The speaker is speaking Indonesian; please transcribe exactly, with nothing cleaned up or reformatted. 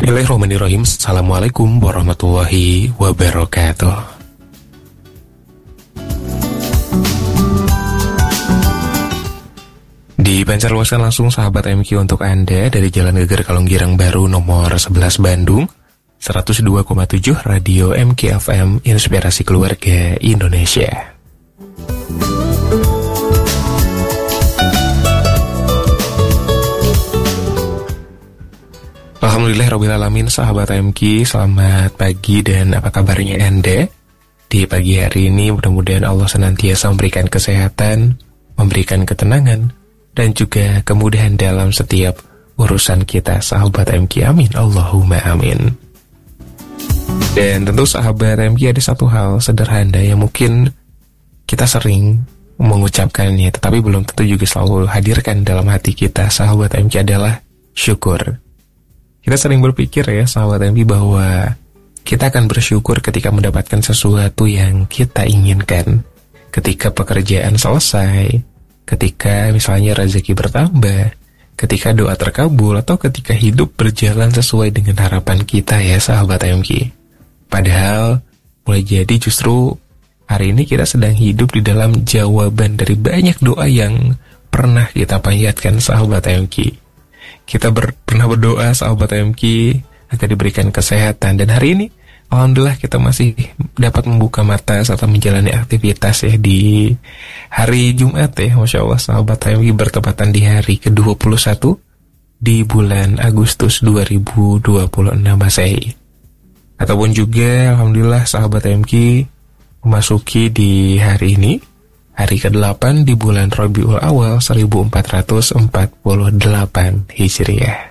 Bismillahirrahmanirrahim. Assalamualaikum warahmatullahi wabarakatuh. Dipancarluaskan langsung sahabat M Q untuk Anda dari Jalan Geger Kalonggirang Baru nomor sebelas Bandung, seratus dua koma tujuh Radio M Q F M, Inspirasi Keluarga Indonesia. Alhamdulillahirrabbilalamin, sahabat M Q, selamat pagi dan apa kabarnya Anda? Di pagi hari ini mudah-mudahan Allah senantiasa memberikan kesehatan, memberikan ketenangan, dan juga kemudahan dalam setiap urusan kita, sahabat M Q. Amin, Allahumma amin. Dan tentu sahabat M Q, ada satu hal sederhana yang mungkin kita sering mengucapkannya, tetapi belum tentu juga selalu hadirkan dalam hati kita, sahabat M Q, adalah syukur. Kita sering berpikir ya, sahabat M Q, bahwa kita akan bersyukur ketika mendapatkan sesuatu yang kita inginkan, ketika pekerjaan selesai, ketika misalnya rezeki bertambah, ketika doa terkabul, atau ketika hidup berjalan sesuai dengan harapan kita ya, sahabat M Q. Padahal boleh jadi justru hari ini kita sedang hidup di dalam jawaban dari banyak doa yang pernah kita panjatkan, sahabat M Q. Kita ber, pernah berdoa, sahabat M Q, agar diberikan kesehatan. Dan hari ini, alhamdulillah kita masih dapat membuka mata serta menjalani aktivitas ya di hari Jumat ya. Masya Allah, sahabat M Q, bertepatan di hari ke dua puluh satu di bulan Agustus dua ribu dua puluh enam Masehi. Ataupun juga, alhamdulillah, sahabat M Q, memasuki di hari ini, hari ke delapan di bulan Rabiul Awal seribu empat ratus empat puluh delapan Hijriah.